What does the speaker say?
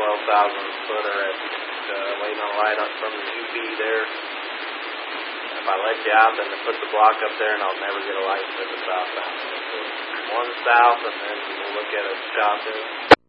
footer at waiting on a light up from the UP there. If I let you out, then they put the block up there, and I'll never get a light to the southbound. So one south, and then we'll look at a south.